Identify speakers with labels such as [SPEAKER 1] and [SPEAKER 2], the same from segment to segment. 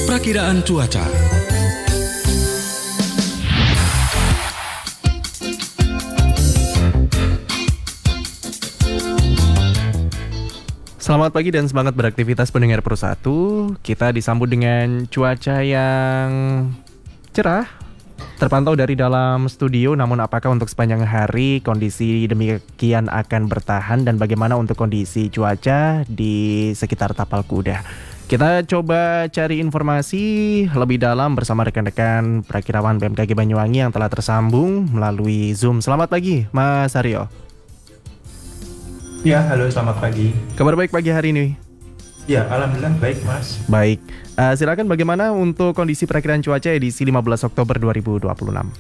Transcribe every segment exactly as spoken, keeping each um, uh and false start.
[SPEAKER 1] Prakiraan cuaca.
[SPEAKER 2] Selamat pagi dan semangat beraktivitas pendengar Pro satu. Kita disambut dengan cuaca yang cerah, terpantau dari dalam studio. Namun apakah untuk sepanjang hari kondisi demikian akan bertahan dan bagaimana untuk kondisi cuaca di sekitar Tapal Kuda? Kita coba cari informasi lebih dalam bersama rekan-rekan perakirawan B M K G Banyuwangi yang telah tersambung melalui Zoom. Selamat pagi, Mas Aryo.
[SPEAKER 3] Ya, halo, selamat pagi.
[SPEAKER 2] Kabar baik pagi hari ini?
[SPEAKER 3] Ya, alhamdulillah baik, Mas.
[SPEAKER 2] Baik, uh, silakan bagaimana untuk kondisi perakiraan cuaca edisi lima belas Oktober dua ribu dua puluh enam?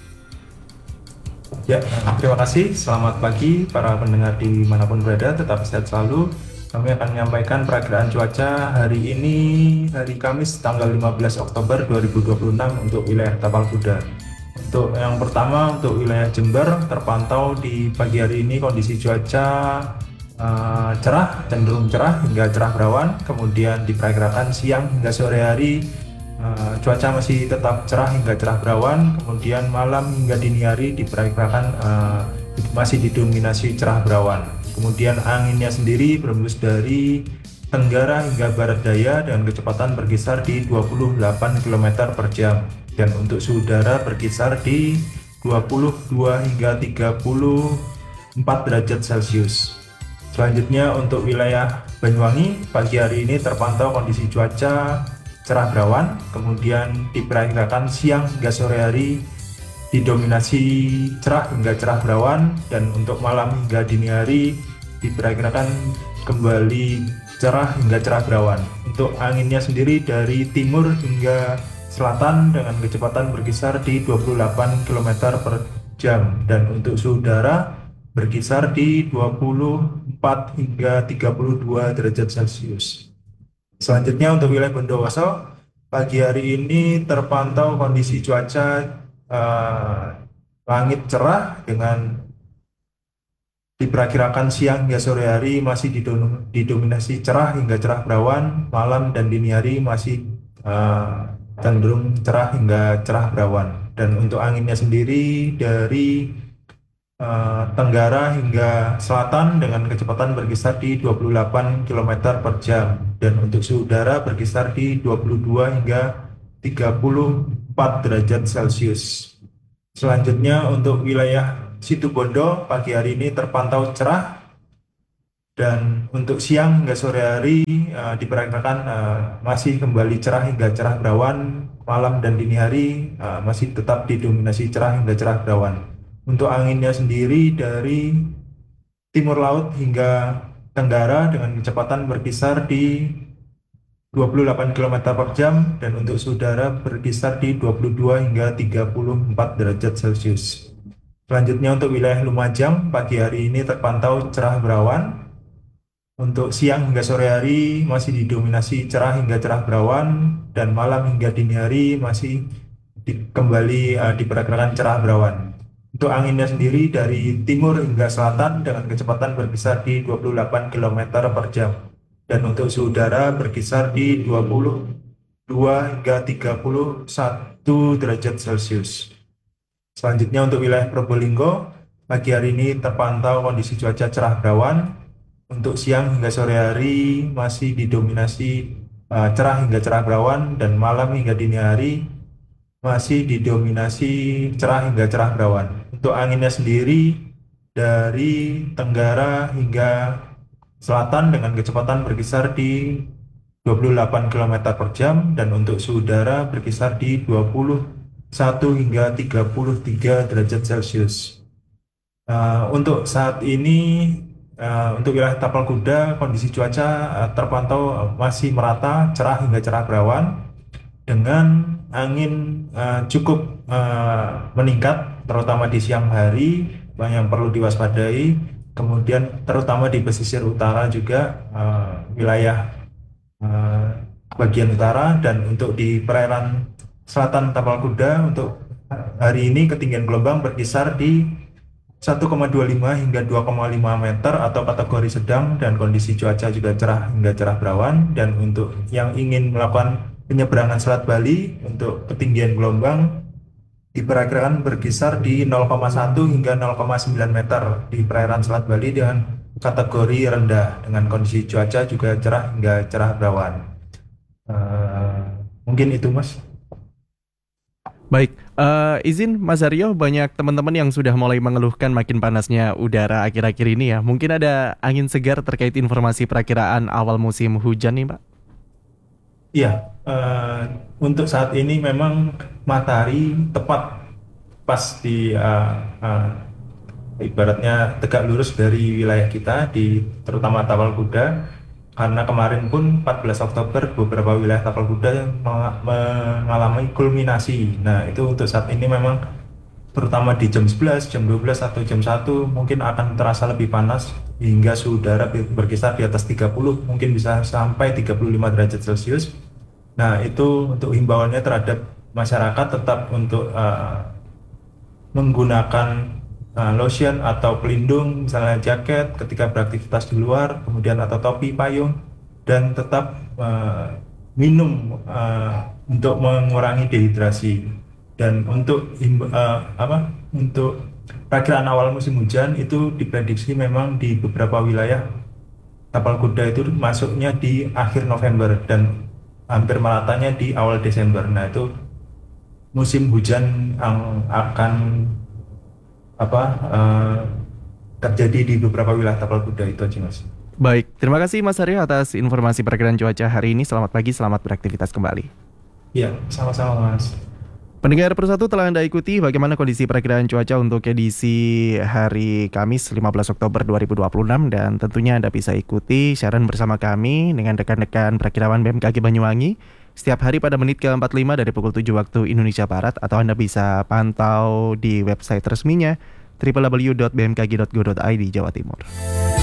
[SPEAKER 3] Ya, terima kasih. Selamat pagi para pendengar dimanapun berada, tetap sehat selalu. Kami akan menyampaikan perakiraan cuaca hari ini, hari Kamis tanggal lima belas Oktober dua ribu dua puluh enam untuk wilayah Tapal Kuda. Untuk yang pertama, untuk wilayah Jember, terpantau di pagi hari ini kondisi cuaca Uh, cerah, cenderung cerah hingga cerah berawan. Kemudian diperkirakan siang hingga sore hari uh, cuaca masih tetap cerah hingga cerah berawan. Kemudian malam hingga dini hari diperkirakan uh, masih didominasi cerah berawan. Kemudian anginnya sendiri berembus dari tenggara hingga barat daya dengan kecepatan berkisar di dua puluh delapan kilometer per jam, dan untuk suhu udara berkisar di dua puluh dua hingga tiga puluh empat derajat Celcius. Selanjutnya untuk wilayah Banyuwangi, pagi hari ini terpantau kondisi cuaca cerah berawan, kemudian diperkirakan siang hingga sore hari didominasi cerah hingga cerah berawan, dan untuk malam hingga dini hari diperkirakan kembali cerah hingga cerah berawan. Untuk anginnya sendiri dari timur hingga selatan dengan kecepatan berkisar di dua puluh delapan kilometer per jam, dan untuk suhu udara berkisar di dua puluh empat hingga tiga puluh dua derajat Celcius. Selanjutnya untuk wilayah Bondowoso, pagi hari ini terpantau kondisi cuaca uh, langit cerah dengan diperkirakan siang hingga sore hari masih didominasi cerah hingga cerah berawan, malam dan dini hari masih uh, cenderung cerah hingga cerah berawan. Dan untuk anginnya sendiri dari Uh, tenggara hingga selatan dengan kecepatan berkisar di dua puluh delapan kilometer per jam, dan untuk suhu udara berkisar di dua puluh dua hingga tiga puluh empat derajat Celcius. Selanjutnya untuk wilayah Situbondo, pagi hari ini terpantau cerah, dan untuk siang hingga sore hari uh, diperkirakan uh, masih kembali cerah hingga cerah berawan, malam dan dini hari uh, masih tetap didominasi cerah hingga cerah berawan. Untuk anginnya sendiri dari timur laut hingga tenggara dengan kecepatan berkisar di dua puluh delapan kilometer per jam, dan untuk suhu udara berkisar di dua puluh dua hingga tiga puluh empat derajat Celcius. Selanjutnya untuk wilayah Lumajang, pagi hari ini terpantau cerah berawan. Untuk siang hingga sore hari masih didominasi cerah hingga cerah berawan, dan malam hingga dini hari masih di, kembali uh, diperkirakan cerah berawan. Untuk anginnya sendiri dari timur hingga selatan dengan kecepatan berkisar di dua puluh delapan kilometer per jam, dan untuk suhu udara berkisar di dua puluh dua hingga tiga puluh satu derajat Celcius. Selanjutnya untuk wilayah Probolinggo, pagi hari ini terpantau kondisi cuaca cerah berawan. Untuk siang hingga sore hari masih didominasi uh, cerah hingga cerah berawan, dan malam hingga dini hari masih didominasi cerah hingga cerah berawan. Untuk anginnya sendiri dari tenggara hingga selatan dengan kecepatan berkisar di dua puluh delapan kilometer per jam, dan untuk suhu udara berkisar di dua puluh satu hingga tiga puluh tiga derajat Celcius. Uh, untuk saat ini uh, untuk wilayah Tapal Kuda kondisi cuaca uh, terpantau masih merata cerah hingga cerah berawan dengan angin uh, cukup uh, meningkat, terutama di siang hari, yang perlu diwaspadai. Kemudian terutama di pesisir utara juga uh, wilayah uh, bagian utara, dan untuk di perairan selatan Tapal Kuda untuk hari ini ketinggian gelombang berkisar di satu koma dua lima hingga dua koma lima meter atau kategori sedang, dan kondisi cuaca juga cerah hingga cerah berawan. Dan untuk yang ingin melakukan penyeberangan Selat Bali untuk ketinggian gelombang diperkirakan berkisar di nol koma satu hingga nol koma sembilan meter di perairan Selat Bali dengan kategori rendah, dengan kondisi cuaca juga cerah hingga cerah berawan. Uh, mungkin itu Mas.
[SPEAKER 2] Baik, uh, izin Mas Aryo, banyak teman-teman yang sudah mulai mengeluhkan makin panasnya udara akhir-akhir ini ya. Mungkin ada angin segar terkait informasi perakiraan awal musim hujan nih Pak?
[SPEAKER 3] Iya, uh, untuk saat ini memang matahari tepat pas di uh, uh, ibaratnya tegak lurus dari wilayah kita, di terutama Tapal Kuda. Karena kemarin pun empat belas Oktober beberapa wilayah Tapal Kuda yang mengalami kulminasi. Nah, itu untuk saat ini memang terutama di jam sebelas, jam dua belas atau jam satu mungkin akan terasa lebih panas hingga suhu udara berkisar di atas tiga puluh, mungkin bisa sampai tiga puluh lima derajat Celcius. Nah, itu untuk himbauannya terhadap masyarakat tetap untuk uh, menggunakan uh, lotion atau pelindung, misalnya jaket ketika beraktivitas di luar, kemudian atau topi, payung, dan tetap uh, minum uh, untuk mengurangi dehidrasi. Dan untuk uh, apa? Untuk perakiraan awal musim hujan itu diprediksi memang di beberapa wilayah Tapal Kuda itu masuknya di akhir November dan hampir meratanya di awal Desember. Nah, itu musim hujan yang akan apa uh, terjadi di beberapa wilayah Tapal Kuda itu aja Mas.
[SPEAKER 2] Baik, terima kasih Mas Aryo atas informasi perakiraan cuaca hari ini. Selamat pagi, selamat beraktivitas kembali.
[SPEAKER 3] Iya, sama-sama Mas.
[SPEAKER 2] Pendengar Persatu, telah Anda ikuti bagaimana kondisi perakiraan cuaca untuk edisi hari Kamis lima belas Oktober dua ribu dua puluh enam, dan tentunya Anda bisa ikuti siaran bersama kami dengan rekan-rekan perakirawan B M K G Banyuwangi setiap hari pada menit ke empat puluh lima dari pukul tujuh waktu Indonesia Barat, atau Anda bisa pantau di website resminya w w w dot b m k g dot go dot i d Jawa Timur.